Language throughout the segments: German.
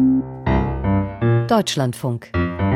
Deutschlandfunk.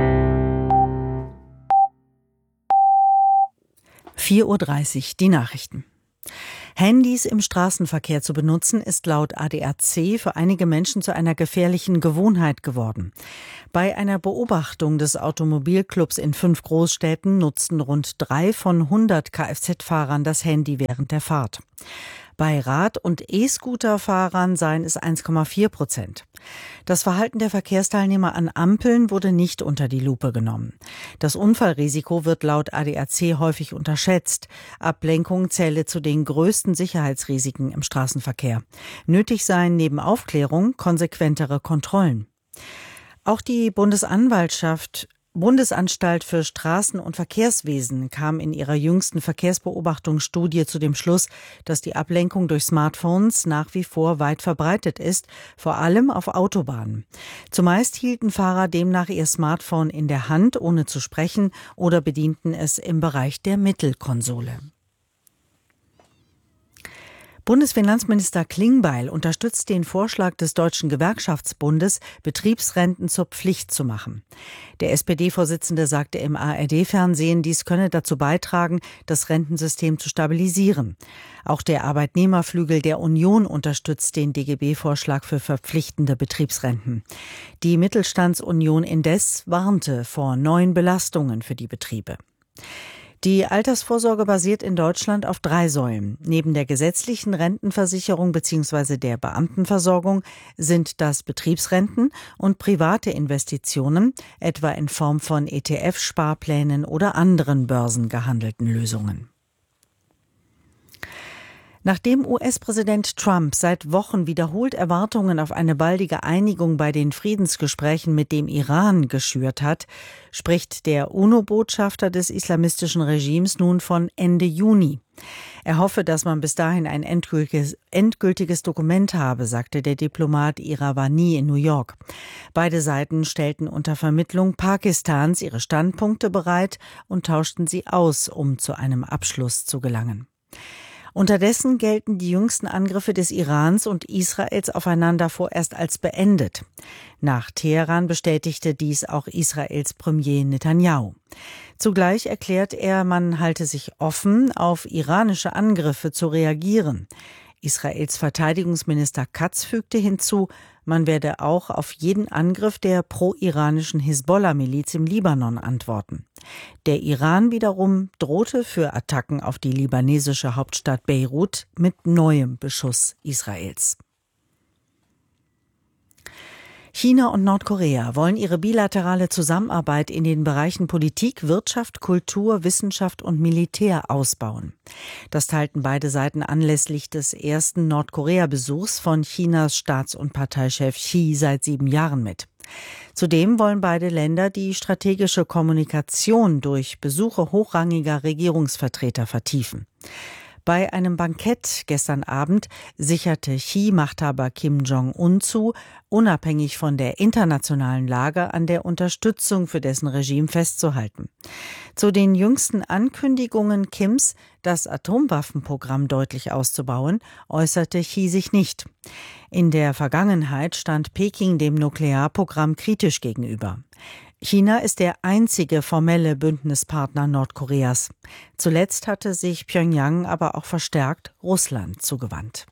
4:30 Uhr, die Nachrichten. Handys im Straßenverkehr zu benutzen, ist laut ADAC für einige Menschen zu einer gefährlichen Gewohnheit geworden. Bei einer Beobachtung des Automobilclubs in 5 Großstädten nutzten rund 3 von 100 Kfz-Fahrern das Handy während der Fahrt. Bei Rad- und E-Scooter-Fahrern seien es 1,4%. Das Verhalten der Verkehrsteilnehmer an Ampeln wurde nicht unter die Lupe genommen. Das Unfallrisiko wird laut ADAC häufig unterschätzt. Ablenkung zähle zu den größten Sicherheitsrisiken im Straßenverkehr. Nötig seien neben Aufklärung konsequentere Kontrollen. Auch die Bundesanstalt für Straßen- und Verkehrswesen kam in ihrer jüngsten Verkehrsbeobachtungsstudie zu dem Schluss, dass die Ablenkung durch Smartphones nach wie vor weit verbreitet ist, vor allem auf Autobahnen. Zumeist hielten Fahrer demnach ihr Smartphone in der Hand, ohne zu sprechen, oder bedienten es im Bereich der Mittelkonsole. Bundesfinanzminister Klingbeil unterstützt den Vorschlag des Deutschen Gewerkschaftsbundes, Betriebsrenten zur Pflicht zu machen. Der SPD-Vorsitzende sagte im ARD-Fernsehen, dies könne dazu beitragen, das Rentensystem zu stabilisieren. Auch der Arbeitnehmerflügel der Union unterstützt den DGB-Vorschlag für verpflichtende Betriebsrenten. Die Mittelstandsunion indes warnte vor neuen Belastungen für die Betriebe. Die Altersvorsorge basiert in Deutschland auf 3 Säulen. Neben der gesetzlichen Rentenversicherung bzw. der Beamtenversorgung sind das Betriebsrenten und private Investitionen, etwa in Form von ETF-Sparplänen oder anderen börsengehandelten Lösungen. Nachdem US-Präsident Trump seit Wochen wiederholt Erwartungen auf eine baldige Einigung bei den Friedensgesprächen mit dem Iran geschürt hat, spricht der UNO-Botschafter des islamistischen Regimes nun von Ende Juni. Er hoffe, dass man bis dahin ein endgültiges Dokument habe, sagte der Diplomat Iravani in New York. Beide Seiten stellten unter Vermittlung Pakistans ihre Standpunkte bereit und tauschten sie aus, um zu einem Abschluss zu gelangen. Unterdessen gelten die jüngsten Angriffe des Irans und Israels aufeinander vorerst als beendet. Nach Teheran bestätigte dies auch Israels Premier Netanyahu. Zugleich erklärt er, man halte sich offen, auf iranische Angriffe zu reagieren. Israels Verteidigungsminister Katz fügte hinzu, man werde auch auf jeden Angriff der pro-iranischen Hisbollah-Miliz im Libanon antworten. Der Iran wiederum drohte für Attacken auf die libanesische Hauptstadt Beirut mit neuem Beschuss Israels. China und Nordkorea wollen ihre bilaterale Zusammenarbeit in den Bereichen Politik, Wirtschaft, Kultur, Wissenschaft und Militär ausbauen. Das teilten beide Seiten anlässlich des ersten Nordkorea-Besuchs von Chinas Staats- und Parteichef Xi seit 7 Jahren mit. Zudem wollen beide Länder die strategische Kommunikation durch Besuche hochrangiger Regierungsvertreter vertiefen. Bei einem Bankett gestern Abend sicherte Xi-Machthaber Kim Jong-un zu, unabhängig von der internationalen Lage an der Unterstützung für dessen Regime festzuhalten. Zu den jüngsten Ankündigungen Kims, das Atomwaffenprogramm deutlich auszubauen, äußerte Xi sich nicht. In der Vergangenheit stand Peking dem Nuklearprogramm kritisch gegenüber. China ist der einzige formelle Bündnispartner Nordkoreas. Zuletzt hatte sich Pjöngjang aber auch verstärkt Russland zugewandt.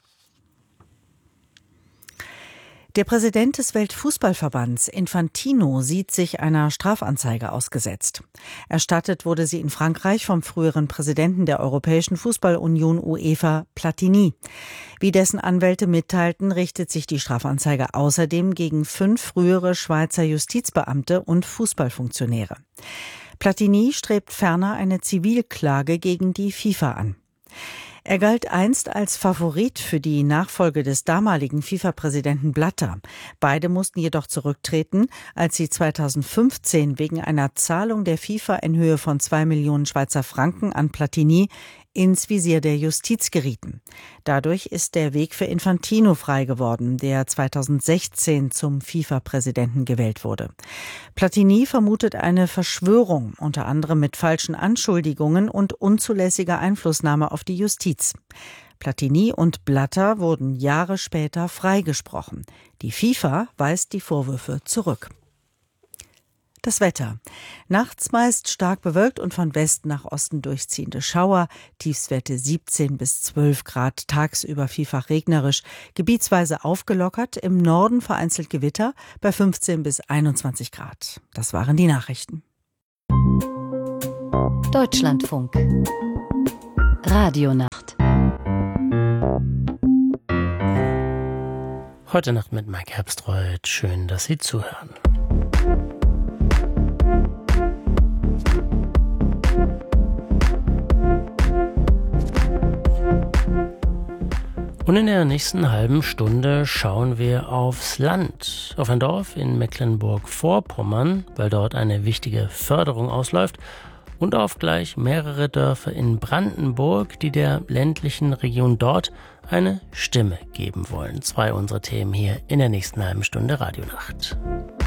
Der Präsident des Weltfußballverbands, Infantino, sieht sich einer Strafanzeige ausgesetzt. Erstattet wurde sie in Frankreich vom früheren Präsidenten der Europäischen Fußballunion UEFA, Platini. Wie dessen Anwälte mitteilten, richtet sich die Strafanzeige außerdem gegen 5 frühere Schweizer Justizbeamte und Fußballfunktionäre. Platini strebt ferner eine Zivilklage gegen die FIFA an. Er galt einst als Favorit für die Nachfolge des damaligen FIFA-Präsidenten Blatter. Beide mussten jedoch zurücktreten, als sie 2015 wegen einer Zahlung der FIFA in Höhe von 2 Millionen Schweizer Franken an Platini ins Visier der Justiz gerieten. Dadurch ist der Weg für Infantino frei geworden, der 2016 zum FIFA-Präsidenten gewählt wurde. Platini vermutet eine Verschwörung, unter anderem mit falschen Anschuldigungen und unzulässiger Einflussnahme auf die Justiz. Platini und Blatter wurden Jahre später freigesprochen. Die FIFA weist die Vorwürfe zurück. Das Wetter. Nachts meist stark bewölkt und von Westen nach Osten durchziehende Schauer. Tiefstwerte 17 bis 12 Grad, tagsüber vielfach regnerisch. Gebietsweise aufgelockert, im Norden vereinzelt Gewitter bei 15 bis 21 Grad. Das waren die Nachrichten. Deutschlandfunk. Radionacht. Heute Nacht mit Mike Herbstreuth. Schön, dass Sie zuhören. Und in der nächsten halben Stunde schauen wir aufs Land, auf ein Dorf in Mecklenburg-Vorpommern, weil dort eine wichtige Förderung ausläuft, und auf gleich mehrere Dörfer in Brandenburg, die der ländlichen Region dort eine Stimme geben wollen. 2 unserer Themen hier in der nächsten halben Stunde Radionacht.